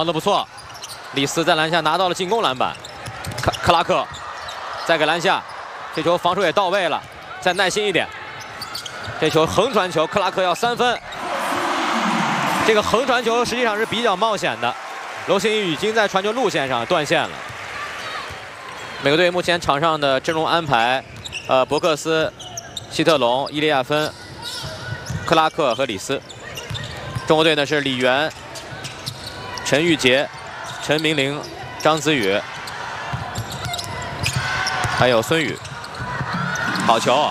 防得不错，李斯在篮下拿到了进攻篮板，克拉克再给篮下，这球防守也到位了，再耐心一点。这球横传球，克拉克要3分。这个横传球实际上是比较冒险的，罗兴宇已经在传球路线上断线了。美国队目前场上的阵容安排，伯克斯、希特龙、伊利亚芬、克拉克和李斯。中国队呢是李源、陈玉杰、陈明玲、张子宇，还有孙宇。好球！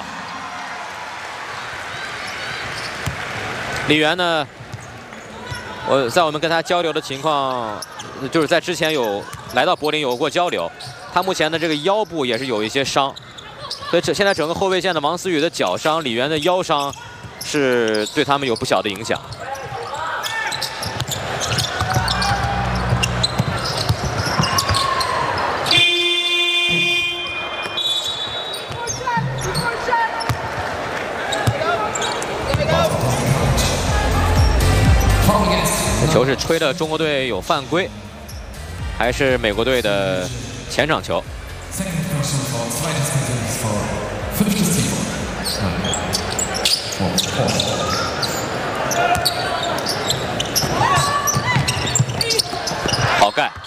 李源呢？我们跟他交流的情况，就是在之前有来到柏林有过交流，他目前的这个腰部也是有一些伤，所以现在整个后卫线的王思雨的脚伤、李源的腰伤，是对他们有不小的影响。球是吹的中国队有犯规，还是美国队的前场球？好盖！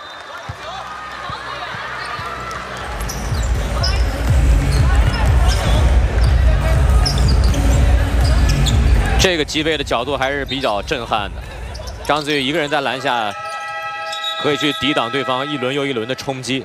这个击背的角度还是比较震撼的。张子宇一个人在篮下，可以去抵挡对方一轮又一轮的冲击。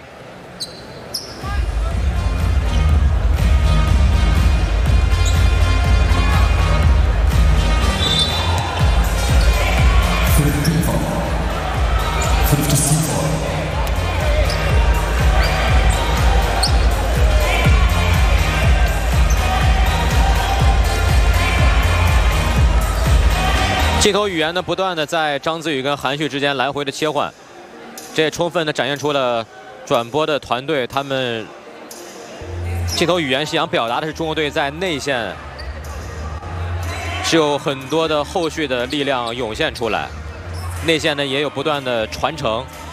镜头语言呢，不断的在张子宇跟韩旭之间来回的切换，这也充分的展现出了转播的团队他们镜头语言是想表达的是中国队在内线是有很多的后续的力量涌现出来，内线呢也有不断的传承。